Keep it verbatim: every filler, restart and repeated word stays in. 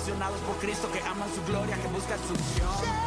apasionados por Cristo, que aman su gloria, que buscan su unción.